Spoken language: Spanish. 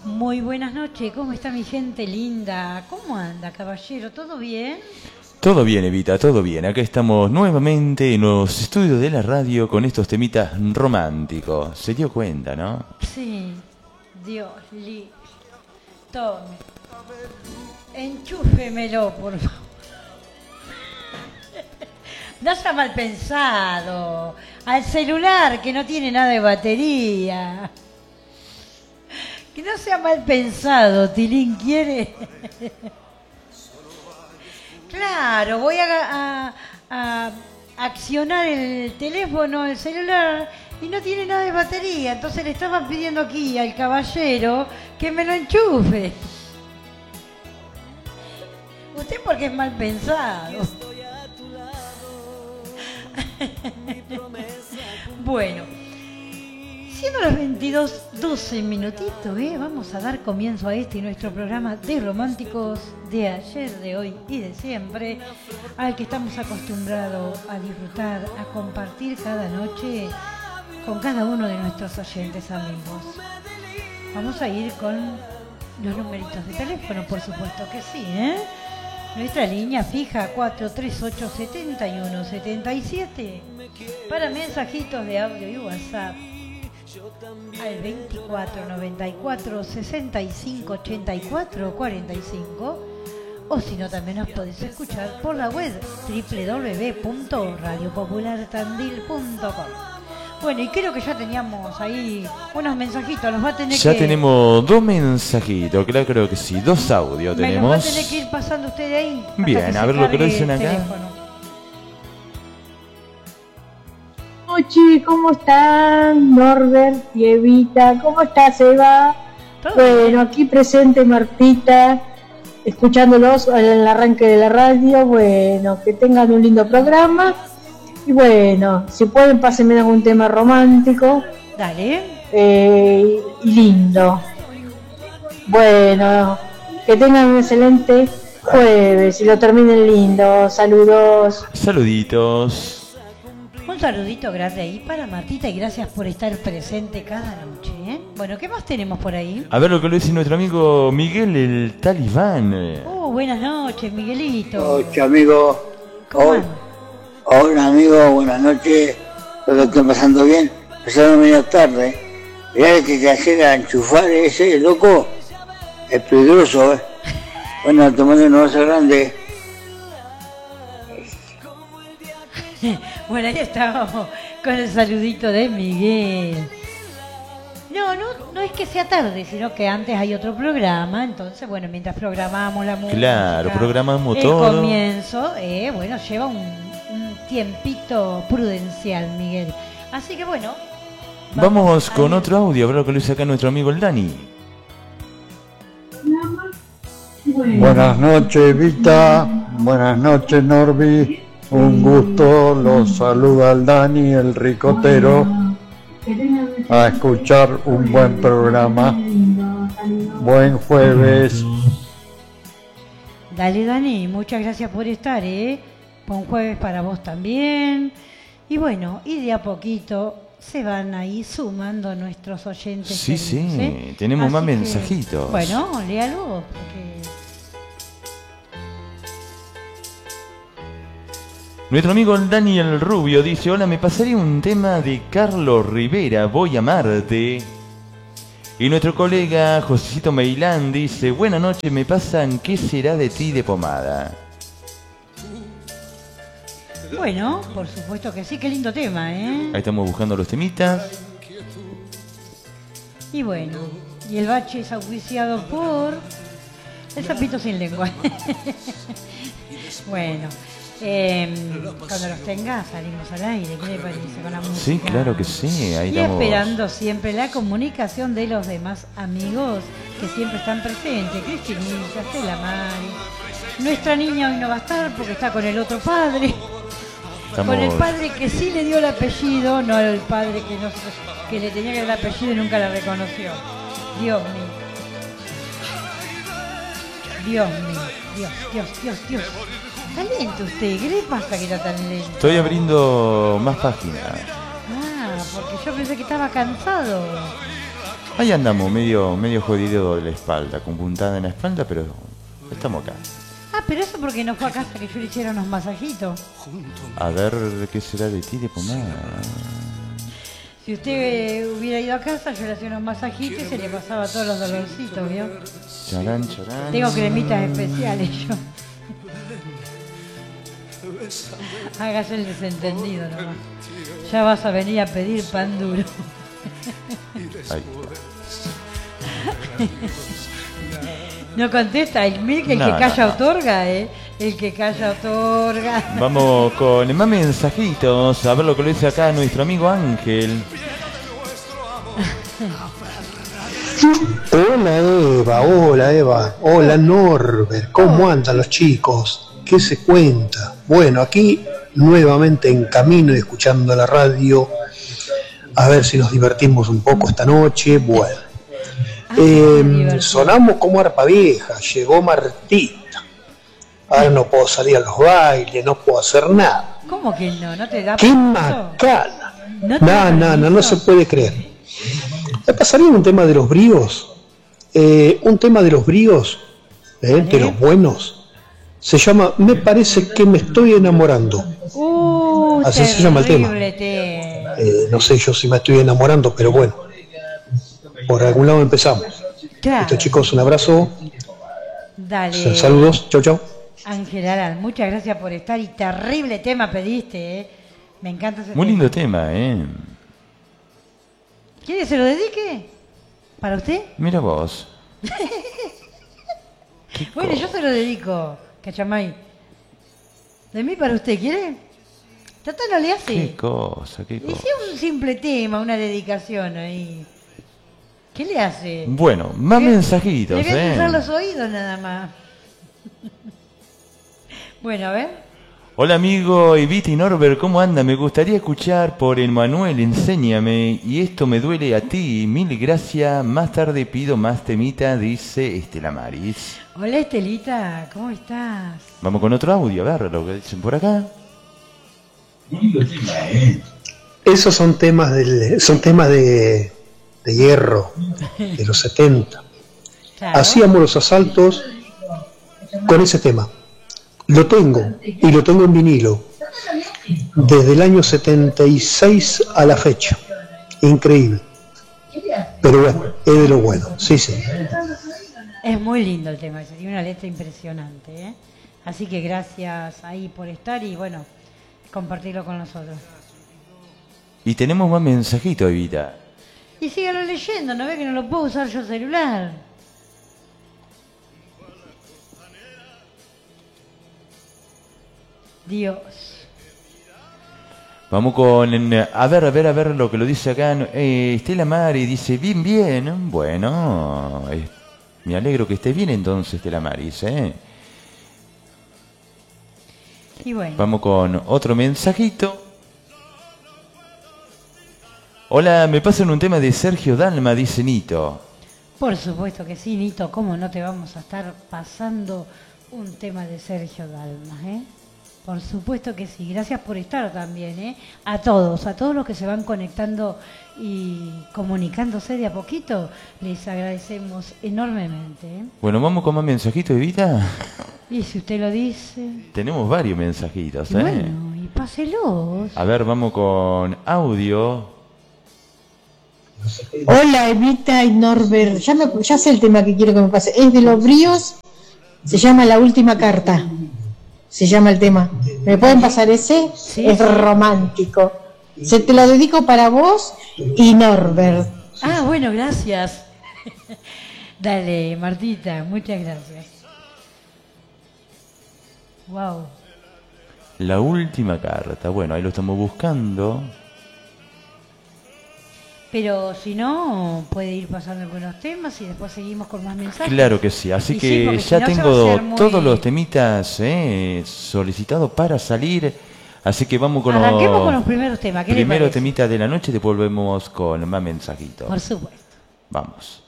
Muy buenas noches, ¿cómo está mi gente linda? ¿Cómo anda, caballero? ¿Todo bien? Todo bien, Evita, todo bien. Acá estamos nuevamente en los estudios de la radio con estos temitas románticos. Se dio cuenta, ¿no? Sí, Dios, tome. Enchúfemelo, por favor. No sea mal pensado. Al celular, que no tiene nada de batería. Que no sea mal pensado, Tilín, ¿quiere? Claro, voy a accionar el teléfono, el celular, y no tiene nada de batería. Entonces le estaban pidiendo aquí al caballero que me lo enchufe. Usted porque es mal pensado. Bueno, siendo las 22:12 minutitos, vamos a dar comienzo a este nuestro programa de románticos de ayer, de hoy y de siempre, al que estamos acostumbrados a disfrutar, a compartir cada noche con cada uno de nuestros oyentes amigos. Vamos a ir con los numeritos de teléfono, por supuesto que sí, Nuestra línea fija 438-7177 para mensajitos de audio y WhatsApp al 2494-6584-45, o si no también nos podéis escuchar por la web www.radiopopulartandil.com. Bueno, y creo que ya teníamos ahí unos mensajitos, nos va a tener ya que... tenemos dos mensajitos, creo que sí, dos audios tenemos. Me los va a tener que ir pasando usted de ahí. Bien, a ver lo que lo dicen acá. Teléfono. Noche, ¿cómo están? Norbert y Evita, ¿cómo estás, Eva? Bueno, aquí presente Martita, escuchándolos en el arranque de la radio. Bueno, que tengan un lindo programa. Y bueno, si pueden, pásenme algún tema romántico. Dale. Y lindo. Bueno, que tengan un excelente jueves y lo terminen lindo. Saludos. Saluditos. Un saludito grande ahí para Martita y gracias por estar presente cada noche, Bueno, ¿qué más tenemos por ahí? A ver lo que lo dice nuestro amigo Miguel, el talibán. Buenas noches, Miguelito. Noche, amigo. Hola, amigo, buenas noches. Todo está pasando bien. Empezaron medio tarde. Mirá que te llega a enchufar ese, loco. Es peligroso, Bueno, tomando un vaso grande. Bueno, ahí estábamos con el saludito de Miguel. No es que sea tarde, sino que antes hay otro programa. Entonces, bueno, mientras programamos la música, claro, programamos el todo. El comienzo, bueno, lleva un tiempito prudencial, Miguel. Así que bueno. Vamos con otro audio, a ver lo que lo dice acá nuestro amigo el Dani. Buenas noches, Vita. Buenas noches, Norby. Un gusto, los saluda el Dani, el ricotero, a escuchar un buen programa. Buen jueves. Dale, Dani, muchas gracias por estar, Buen jueves para vos también. Y bueno, y de a poquito se van ahí sumando nuestros oyentes. Sí, tenemos más mensajitos. Bueno, léalo, porque... Nuestro amigo Daniel Rubio dice: hola, me pasaría un tema de Carlos Rivera, Voy a amarte. Y nuestro colega Josecito Meilán dice: buenas noches, me pasan ¿Qué será de ti de Pomada? Bueno, por supuesto que sí, qué lindo tema, Ahí estamos buscando los temitas. Y bueno, y el bache es auspiciado por el sapito sin lengua. Bueno. Cuando los tengas salimos al aire, ¿qué le parece con la música? Sí, claro que sí, ahí y estamos. Esperando siempre la comunicación de los demás amigos que siempre están presentes. Cristinita, Estela Mari. Nuestra niña hoy no va a estar porque está con el otro padre. Con el padre que sí le dio el apellido, no el padre que le tenía que dar el apellido y nunca la reconoció. Dios mío. Dios mío. Dios. Está lento usted, ¿qué le pasa que está tan lento? Estoy abriendo más páginas. Porque yo pensé que estaba cansado. Ahí andamos, medio jodido de la espalda, con puntada en la espalda, pero estamos acá. Ah, pero eso porque no fue a casa que yo le hiciera unos masajitos. A ver, ¿qué será de ti de pomada? Si usted hubiera ido a casa, yo le hacía unos masajitos y se le pasaba todos los dolorcitos, ¿vio? Charán, charán. Tengo cremitas especiales yo. Hágase el desentendido nomás. Ya vas a venir a pedir pan duro. Ahí No contesta, el que calla otorga, ¿eh? El que calla otorga. Vamos con más mensajitos, a ver lo que le dice acá nuestro amigo Ángel. Hola Eva, hola Norbert, ¿cómo andan los chicos? ¿Qué se cuenta? Bueno, aquí nuevamente en camino y escuchando la radio, a ver si nos divertimos un poco esta noche. Bueno, sonamos como arpa vieja, llegó Martita. Ahora no puedo salir a los bailes, no puedo hacer nada. ¿Cómo que no? ¿No te da ¡Qué permiso? macana! ¿No No se puede creer. ¿Me pasaría un tema de los bríos? Un tema de los bríos, de los buenos. Se llama Me parece que me estoy enamorando. Así se llama el tema. No sé yo si me estoy enamorando, pero bueno. Por algún lado empezamos. Claro. Listo, chicos, un abrazo. Dale. Saludos, chau chau. Ángel Aral, muchas gracias por estar y terrible tema pediste, ¿eh? Me encanta ese Muy tema. lindo tema, ¿Quiere que se lo dedique? ¿Para usted? Mira vos. Bueno, yo se lo dedico, Cachamay. De mí para usted, ¿quiere? Total no le hace. Qué cosa. Hice un simple tema, una dedicación ahí. ¿Qué le hace? Bueno, más mensajitos, Le voy a cruzar los oídos nada más. Bueno, a ver. Hola amigo Evita y Norbert, ¿cómo anda? Me gustaría escuchar por Emanuel, enséñame, y esto me duele a ti, mil gracias, más tarde pido más temita, dice Estela Maris. Hola Estelita, ¿cómo estás? Vamos con otro audio, a ver lo que dicen por acá. Esos son temas de hierro, de los 70. Claro. Hacíamos los asaltos con ese tema. Lo tengo, y lo tengo en vinilo, desde el año 76 a la fecha. Increíble. Pero bueno, es de lo bueno, sí. Es muy lindo el tema, tiene una letra impresionante, ¿eh? Así que gracias ahí por estar y bueno, compartirlo con nosotros. Y tenemos más mensajitos, Evita. Y sígalo leyendo, ¿no ve que no lo puedo usar yo celular? Dios. Vamos con... A ver lo que lo dice acá. Estela Mari dice, bien. Bueno, me alegro que esté bien entonces, Estela Maris, Y bueno. Vamos con otro mensajito. Hola, me pasan un tema de Sergio Dalma, dice Nito. Por supuesto que sí, Nito. ¿Cómo no te vamos a estar pasando un tema de Sergio Dalma, Por supuesto que sí. Gracias por estar también, A todos los que se van conectando y comunicándose de a poquito, les agradecemos enormemente, Bueno, vamos con más mensajitos, Evita. Y si usted lo dice... Tenemos varios mensajitos, y bueno, y páselos. A ver, vamos con audio. Hola Evita y Norbert, ya sé el tema que quiero que me pase. Es de los bríos, se llama La Última Carta. Se llama el tema. ¿Me pueden pasar ese? Sí, es romántico. Se te lo dedico para vos y Norbert. Ah, bueno, gracias. Dale, Martita, muchas gracias. Wow. La Última Carta. Bueno, ahí lo estamos buscando. Pero si no, puede ir pasando algunos temas y después seguimos con más mensajes. Claro que sí, así Y que sí, porque ya si no se va a tengo hacer muy- todos los temitas solicitados para salir. Así que vamos con Arranquemos con los primeros temas. ¿Qué le primero parece? temita de la noche y después volvemos con más mensajitos. Por supuesto. Vamos.